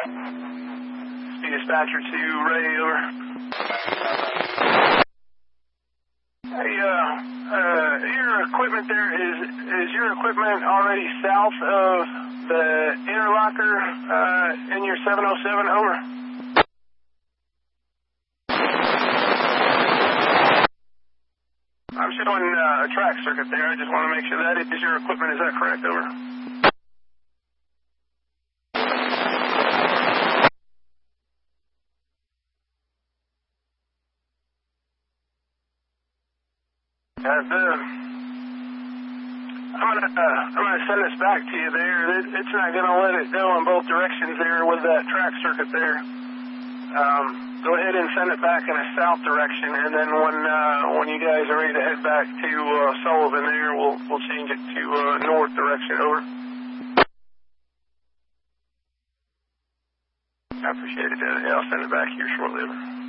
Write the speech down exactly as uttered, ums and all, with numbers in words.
Speed dispatcher to Ray, over. Hey, uh, uh, your equipment there, is is your equipment already south of the interlocker uh, in your seven oh seven, over? I'm showing uh, a track circuit there. I just want to make sure that is your equipment. Is that correct, over? And, uh, I'm gonna uh, I'm gonna send this back to you there. It, it's not gonna let it go in both directions there with that track circuit there. Um, go ahead and send it back in a south direction, and then when uh, when you guys are ready to head back to uh, Sullivan there, we'll we'll change it to uh, north direction, over. I appreciate it, Daddy. I'll send it back here shortly, over.